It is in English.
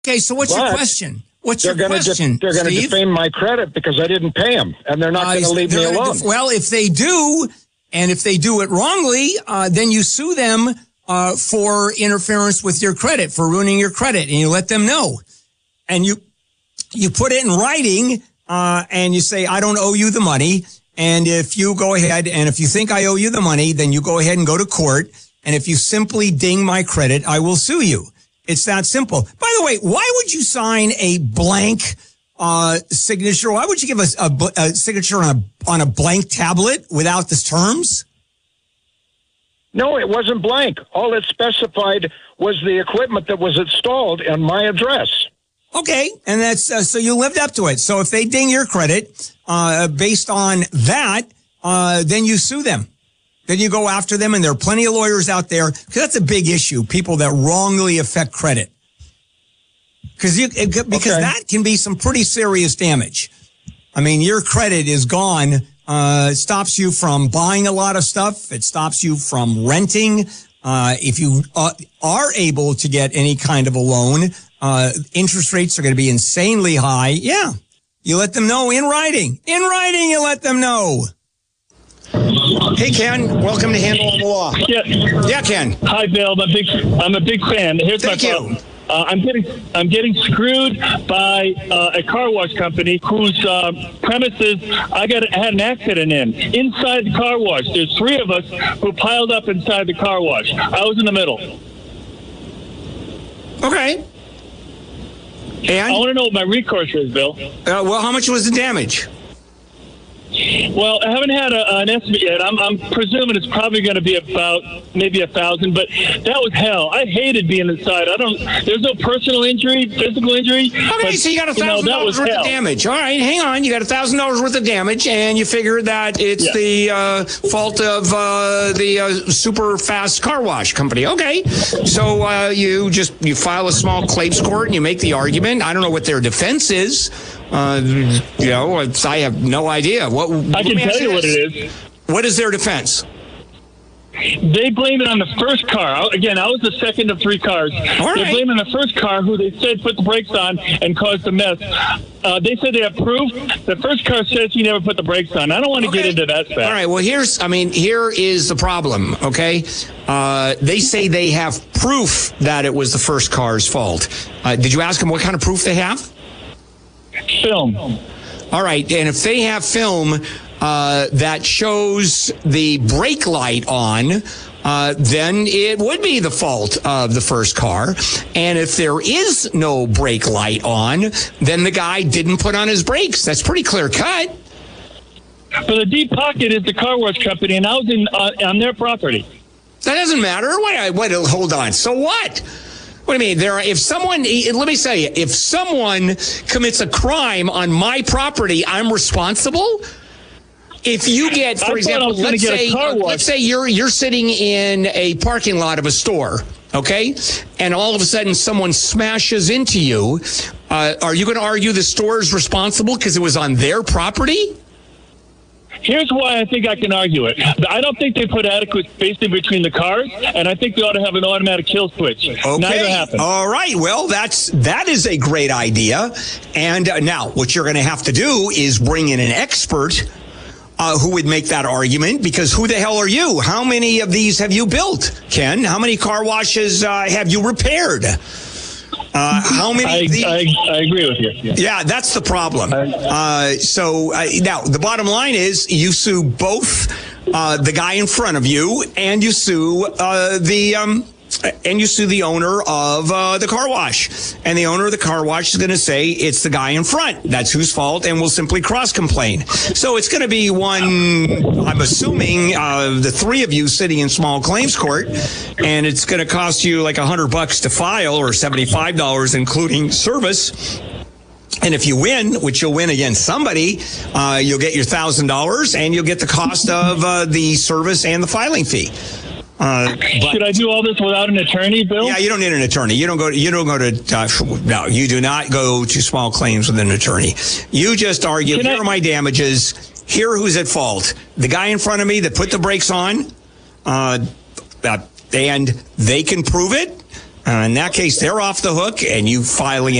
Okay, so what's your question? What's your question, They're going to Steve? defame my credit because I didn't pay them, and they're not going to leave me alone. Well, if they do, and if they do it wrongly, then you sue them for interference with your credit, for ruining your credit, and you let them know. And you put it in writing, and you say, I don't owe you the money. And if you go ahead, and if you think I owe you the money, then you go ahead and go to court. And if you simply ding my credit, I will sue you. It's that simple. By the way, why would you sign a blank signature? Why would you give us a signature on a blank tablet without the terms? No, it wasn't blank. All it specified was the equipment that was installed and my address. Okay, and that's so you lived up to it. So if they ding your credit based on that, then you sue them. Then you go after them, and there are plenty of lawyers out there, because that's a big issue, people that wrongly affect credit. Because that can be some pretty serious damage. I mean, your credit is gone. It stops you from buying a lot of stuff. It stops you from renting. If you are able to get any kind of a loan, interest rates are going to be insanely high. Yeah, you let them know in writing. In writing, you let them know. Hey, Ken, welcome to Handle on the Law. Yeah, Ken. Hi, Bill. I'm a big fan. Here's my problem. I'm getting screwed by a car wash company whose premises I had an accident inside the car wash. There's 3 of us who piled up inside the car wash. I was in the middle. Okay. And I want to know what my recourse is, Bill. Well, how much was the damage? Well, I haven't had an estimate yet. I'm presuming it's probably going to be about maybe 1,000, but that was hell. I hated being inside. There's no personal injury, physical injury. Okay, so you got $1,000 worth of damage. All right, hang on. You got $1,000 worth of damage, and you figure that it's the fault of the super fast car wash company. Okay, so you file a small claims court and you make the argument. I don't know what their defense is. I have no idea. I can tell you what it is. What is their defense? They blame it on the first car. Again, I was the second of 3 cars. All They right. blame it on the first car, who they said put the brakes on and caused the mess. They said they have proof. The first car says he never put the brakes on. I don't want to get into that fact. All right. Well, here is the problem. Okay. They say they have proof that it was the first car's fault. Did you ask them what kind of proof they have? Film. All right, and if they have film that shows the brake light on, then it would be the fault of the first car. And if there is no brake light on, then the guy didn't put on his brakes. That's pretty clear cut. But the deep pocket is the car wash company, and I was on their property. That doesn't matter. Wait, hold on. So what? What do you mean? Let me tell you, if someone commits a crime on my property, I'm responsible? If you get, for example, let's say you're sitting in a parking lot of a store, okay? And all of a sudden someone smashes into you. Are you going to argue the store is responsible because it was on their property? Here's why I think I can argue it. I don't think they put adequate spacing between the cars, and I think they ought to have an automatic kill switch. Okay. Neither happened. All right. Well, that is a great idea. And now what you're going to have to do is bring in an expert who would make that argument, because who the hell are you? How many of these have you built, Ken? How many car washes have you repaired? How many? I agree with you. Yeah, that's the problem. So now the bottom line is you sue both the guy in front of you, and you sue the owner of the car wash. And the owner of the car wash is going to say it's the guy in front. That's whose fault, and will simply cross-complain. So it's going to be I'm assuming, the 3 of you sitting in small claims court, and it's going to cost you like $100 to file, or $75, including service. And if you win, which you'll win against somebody, you'll get your $1,000, and you'll get the cost of the service and the filing fee. Should I do all this without an attorney, Bill? Yeah, you don't need an attorney. You do not go to small claims with an attorney. You just argue, here are my damages. Here who's at fault. The guy in front of me that put the brakes on, and they can prove it. In that case, they're off the hook, and you filing